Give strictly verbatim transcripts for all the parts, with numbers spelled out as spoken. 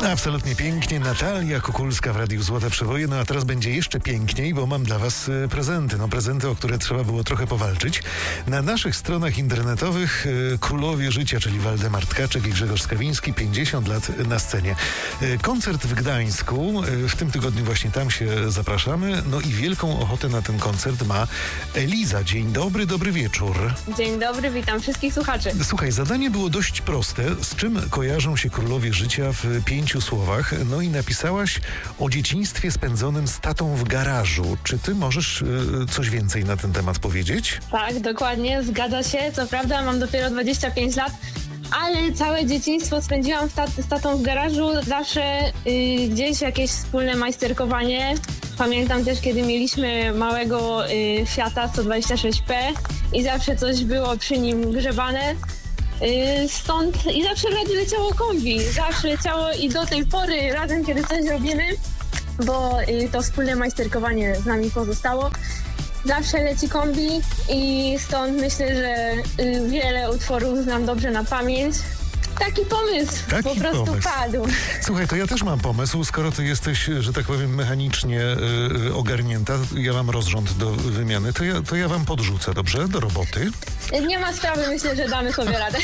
Absolutnie pięknie. Natalia Kukulska w Radiu Złote Przeboje. No a teraz będzie jeszcze piękniej, bo mam dla was e, prezenty. No prezenty, o które trzeba było trochę powalczyć. Na naszych stronach internetowych e, królowie życia, czyli Waldemar Tkaczyk i Grzegorz Skawiński, pięćdziesiąt lat na scenie. E, koncert w Gdańsku. E, w tym tygodniu właśnie tam się zapraszamy. No i wielką ochotę na ten koncert ma Eliza. Dzień dobry, dobry wieczór. Dzień dobry, witam wszystkich słuchaczy. Słuchaj, zadanie było dość proste. Z czym kojarzą się królowie życia w pięciu słowach? No i napisałaś o dzieciństwie spędzonym z tatą w garażu. Czy ty możesz y, coś więcej na ten temat powiedzieć? Tak, dokładnie, zgadza się. Co prawda mam dopiero dwadzieścia pięć lat, ale całe dzieciństwo spędziłam w tat- z tatą w garażu. Zawsze y, gdzieś jakieś wspólne majsterkowanie. Pamiętam też, kiedy mieliśmy małego y, Fiata sto dwadzieścia sześć P i zawsze coś było przy nim grzebane. Yy, stąd i zawsze radio leciało kombi, zawsze leciało i do tej pory razem, kiedy coś robimy, bo yy, to wspólne majsterkowanie z nami pozostało. Zawsze leci kombi i stąd myślę, że yy, wiele utworów znam dobrze na pamięć. Taki pomysł Taki po prostu pomysł. padł. Słuchaj, to ja też mam pomysł, skoro ty jesteś, że tak powiem, mechanicznie y, ogarnięta, ja mam rozrząd do wymiany, to ja, to ja wam podrzucę, dobrze? Do roboty. Nie ma sprawy, myślę, że damy sobie radę.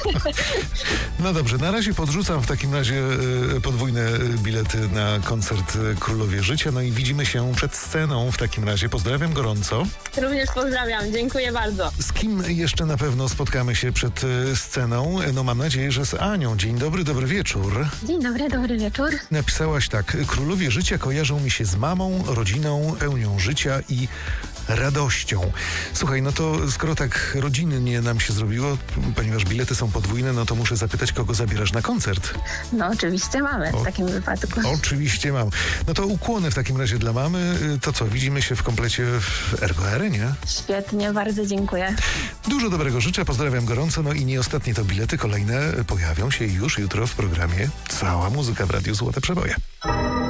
No dobrze, na razie podrzucam w takim razie y, podwójne bilety na koncert Królowie Życia, no i widzimy się przed sceną w takim razie. Pozdrawiam gorąco. Również pozdrawiam, dziękuję bardzo. Z kim jeszcze na pewno spotkamy się przed y, sceną? No mam nadzieję, że z Anią. Dzień dobry, dobry wieczór. Dzień dobry, dobry wieczór. Napisałaś tak: królowie życia kojarzą mi się z mamą, rodziną, pełnią życia i radością. Słuchaj, no to skoro tak rodzinnie nam się zrobiło, ponieważ bilety są podwójne, no to muszę zapytać, kogo zabierasz na koncert? No oczywiście mamy w O, takim wypadku. Oczywiście mam. No to ukłony w takim razie dla mamy. To co, widzimy się w komplecie w Ergo Arenie? Świetnie, bardzo dziękuję. Dużo dobrego życzę, pozdrawiam gorąco. No i nie ostatnie to bilety, kolejne pojawią się już jutro w programie Cała muzyka w Radiu Złote Przeboje.